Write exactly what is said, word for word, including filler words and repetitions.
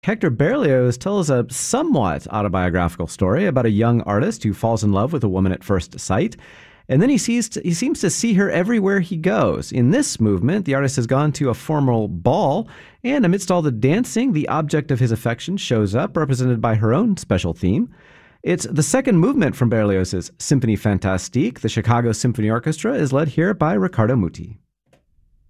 Hector Berlioz tells a somewhat autobiographical story about a young artist who falls in love with a woman at first sight, and then he sees to, he seems to see her everywhere he goes. In this movement, the artist has gone to a formal ball, and amidst all the dancing, the object of his affection shows up, represented by her own special theme. It's the second movement from Berlioz's Symphonie Fantastique. The Chicago Symphony Orchestra is led here by Riccardo Muti.